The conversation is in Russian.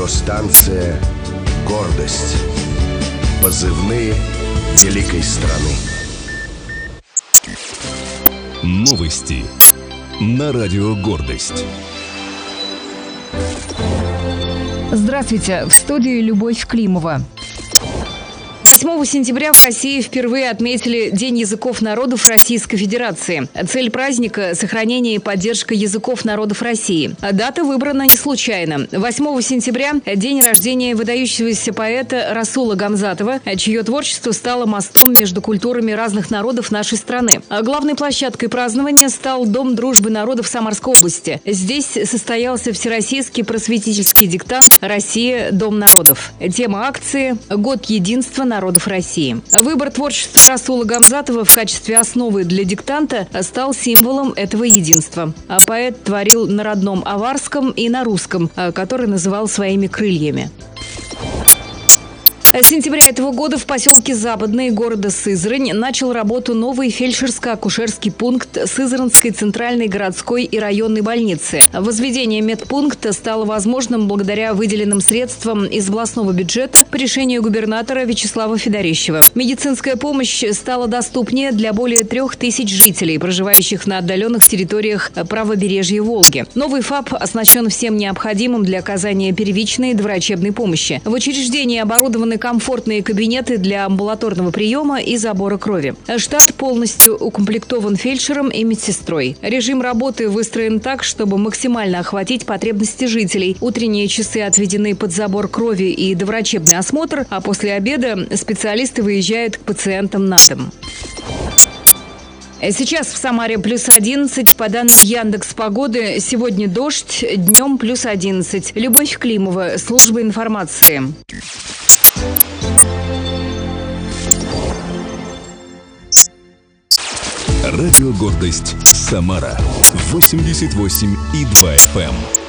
Радиостанция «Гордость». Позывные великой страны. Новости на радио «Гордость». Здравствуйте, в студии Любовь Климова. 8 сентября в России впервые отметили День языков народов Российской Федерации. Цель праздника – сохранение и поддержка языков народов России. Дата выбрана не случайно. 8 сентября – день рождения выдающегося поэта Расула Гамзатова, чье творчество стало мостом между культурами разных народов нашей страны. Главной площадкой празднования стал Дом дружбы народов Самарской области. Здесь состоялся всероссийский просветительский диктант «Россия. Дом народов». Тема акции – «Год единства народов России». Выбор творчества Расула Гамзатова в качестве основы для диктанта стал символом этого единства. Поэт творил на родном аварском и на русском, который называл своими крыльями. С сентября этого года в поселке Западный города Сызрань начал работу новый фельдшерско-акушерский пункт Сызранской центральной городской и районной больницы. Возведение медпункта стало возможным благодаря выделенным средствам из областного бюджета по решению губернатора Вячеслава Федорищева. Медицинская помощь стала доступнее для более 3000 жителей, проживающих на отдаленных территориях правобережья Волги. Новый ФАП оснащен всем необходимым для оказания первичной доврачебной помощи. В учреждении оборудованы комфортные кабинеты для амбулаторного приема и забора крови. Штат полностью укомплектован фельдшером и медсестрой. Режим работы выстроен так, чтобы максимально охватить потребности жителей. Утренние часы отведены под забор крови и доврачебный осмотр, а после обеда специалисты выезжают к пациентам на дом. Сейчас в Самаре плюс 11. По данным Яндекс.Погоды, сегодня дождь, днем плюс 11. Любовь Климова, служба информации. Радио «Гордость» Самара 88,2 FM.